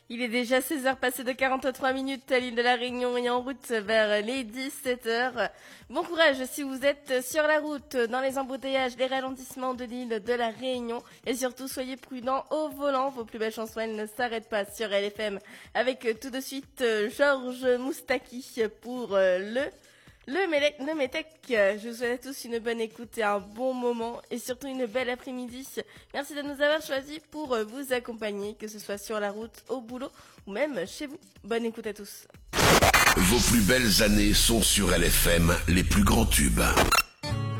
Il est déjà 16h passé de 43 minutes à l'île de la Réunion et en route vers les 17h. Bon courage si vous êtes sur la route, dans les embouteillages, les ralentissements de l'île de la Réunion. Et surtout, soyez prudents au volant. Vos plus belles chansons, elles ne s'arrêtent pas sur LFM. Avec tout de suite Georges Moustaki pour le Métec. Je vous souhaite à tous une bonne écoute et un bon moment et surtout une belle après-midi. Merci de nous avoir choisis pour vous accompagner, que ce soit sur la route, au boulot ou même chez vous. Bonne écoute à tous. Vos plus belles années sont sur LFM, les plus grands tubes.